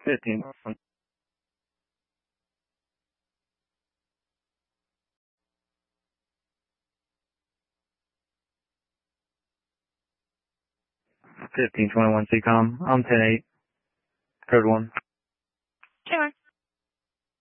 15. 1521 CCOM. I'm 10-8. Code 1. Sure.